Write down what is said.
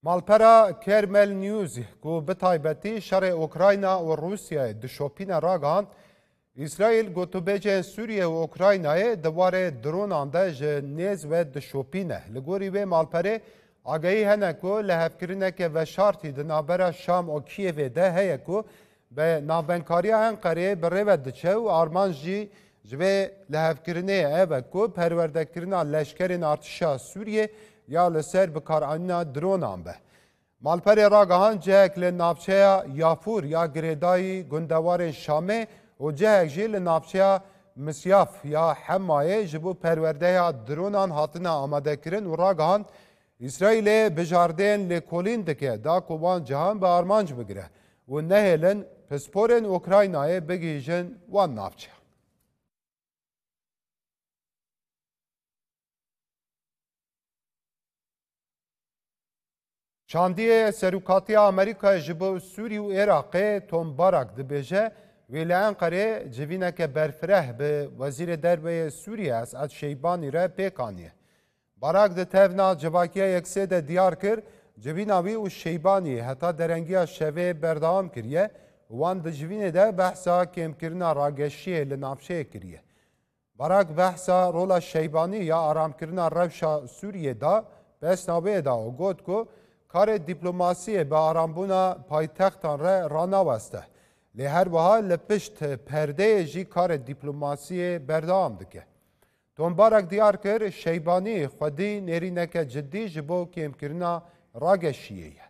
مالپرا کرمل نیوز کو بتایبتی شر اوکراینا و روسیه دشوپین راگان اسرائیل گوتو بیجه سوریه و اوکراینای دواره درونان ده جنیز و دشوپینه لگوری و مالپره آگهی هنه کو لحفکرینه که و شارتی دنابرا شام و کیوه ده هیه کو به نابنکاری انقره بره و دچه و آرمان جی جوه لحفکرینه اوه کو پروردکرینه لشکرین ارتشا سوریه یا لسر بکارانینا درونان به. مالپر راگهان جهک لنابچه یافور یا گریدای گندوار شامه و جهک جی لنابچه مسیاف یا حمایه جبو پرورده درونان هاتنا آماده کرن و راگهان اسرائیل بجاردین لکولین دکه دا کوبان جهان به آرمانج بگره و نهلن پسپورن اوکراینای بگیجن وان نابچه. شاندیه سروکاتی امریکا جبو سوری و عراق توم باراک دبیجه ویلان قره جوینه که برفره به وزیر دربه سوریه اسعد شیبانی را پیکانیه. باراک ده تفنا جواکیه یکسه ده دیار کر جویناوی و شیبانی حتی درنگی شوه بردام کریه وان ده جوینه ده بحثا کم کرنا راگشیه لنافشه کریه. باراک بحثا رولا شیبانی یا آرام کرنا روشا سوریه دا بس نابه دا و گوت کو کار دیپلماسی به آرامبونا پایتختان را وسته. لی هر وها لپشت پرده جی کار دیپلماسی بردام دکه. تونبارک دیار کر شیبانی خودی نرینک جدی جبو کم کرنا راگشیه.